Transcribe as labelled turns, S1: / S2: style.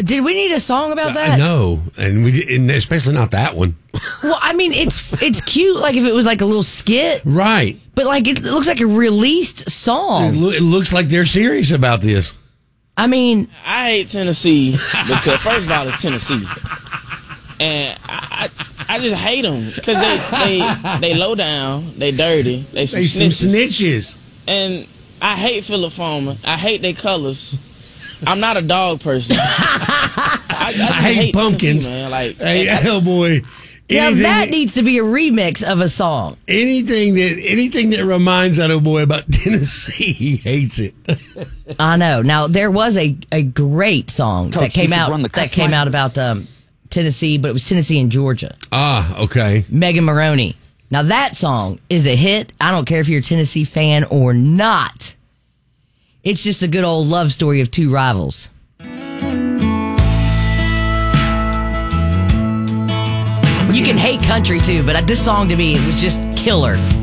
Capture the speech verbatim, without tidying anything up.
S1: Did we need a song about that?
S2: No, and we and especially not that one.
S1: Well, I mean, it's it's cute. Like if it was like a little skit,
S2: right?
S1: But like it looks like a released song.
S2: It, lo- it looks like they're serious about this.
S1: I mean,
S3: I hate Tennessee because first of all, it's Tennessee, and I I, I just hate them because they, they they low down, they dirty, they some
S2: they
S3: snitches.
S2: some snitches,
S3: and I hate Philip Farmer. I hate their colors. I'm not a dog person. I, I, just
S2: I hate,
S3: hate
S2: pumpkins,
S3: man. Like,
S2: hey, oh boy.
S1: Now that,
S2: that
S1: needs to be a remix of a song.
S2: Anything that anything that reminds that old boy about Tennessee, he hates it.
S1: I know. Now there was a, a great song
S4: Coach,
S1: that came
S4: you should
S1: out
S4: run the
S1: that came
S4: customizer.
S1: out about um, Tennessee, but it was Tennessee and Georgia.
S2: Ah, okay.
S1: Megan Maroney. Now that song is a hit. I don't care if you're a Tennessee fan or not. It's just a good old love story of two rivals. You can hate country too, but this song to me, it was just killer.